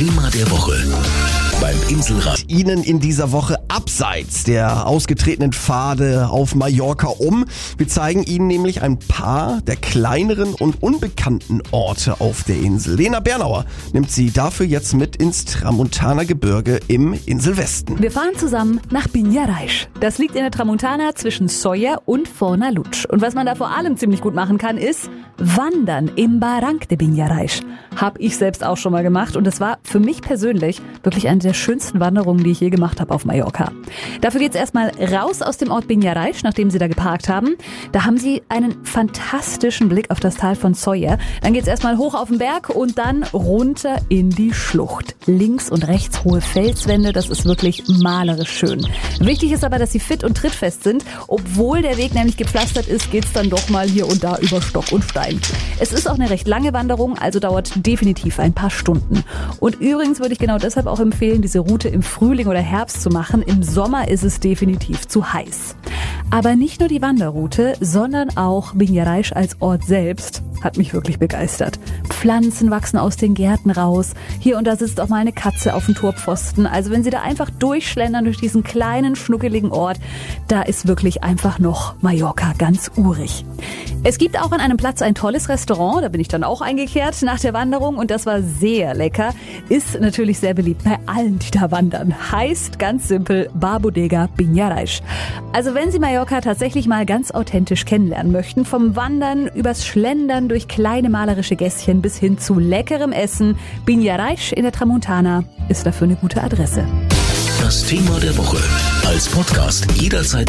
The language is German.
Thema der Woche beim Inselradio. Ihnen in dieser Woche abseits der ausgetretenen Pfade auf Mallorca um. Wir zeigen Ihnen nämlich ein paar der kleineren und unbekannten Orte auf der Insel. Lena Bernauer nimmt Sie dafür jetzt mit ins Tramontaner Gebirge im Inselwesten. Wir fahren zusammen nach Binjaraisch. Das liegt in der Tramontana zwischen Sóller und Fornalutsch. Und was man da vor allem ziemlich gut machen kann, ist wandern im Barranc de Binjaraisch. Hab ich selbst auch schon mal gemacht und es war für mich persönlich wirklich eine der schönsten Wanderungen, die ich je gemacht habe auf Mallorca. Dafür geht's erstmal raus aus dem Ort Binjaraisch, nachdem Sie da geparkt haben. Da haben Sie einen fantastischen Blick auf das Tal von Sóller. Dann geht's erstmal hoch auf den Berg und dann runter in die Schlucht. Links und rechts hohe Felswände, das ist wirklich malerisch schön. Wichtig ist aber, dass Sie fit und trittfest sind. Obwohl der Weg nämlich gepflastert ist, geht's dann doch mal hier und da über Stock und Stein. Es ist auch eine recht lange Wanderung, also dauert definitiv ein paar Stunden. Und übrigens würde ich genau deshalb auch empfehlen, diese Route im Frühling oder Herbst zu machen. Im Sommer ist es definitiv zu heiß. Aber nicht nur die Wanderroute, sondern auch Binjaraisch als Ort selbst hat mich wirklich begeistert. Pflanzen wachsen aus den Gärten raus. Hier und da sitzt auch mal eine Katze auf dem Torpfosten. Also wenn Sie da einfach durchschlendern durch diesen kleinen, schnuckeligen Ort, da ist wirklich einfach noch Mallorca ganz urig. Es gibt auch an einem Platz ein tolles Restaurant, da bin ich dann auch eingekehrt nach der Wanderung und das war sehr lecker. Ist natürlich sehr beliebt bei allen, die da wandern. Heißt ganz simpel Bar Bodega Binjaraisch. Also wenn Sie Mallorca tatsächlich mal ganz authentisch kennenlernen möchten, vom Wandern übers Schlendern durch kleine malerische Gässchen bis hin zu leckerem Essen, Binjaraisch in der Tramontana ist dafür eine gute Adresse. Das Thema der Woche als Podcast jederzeit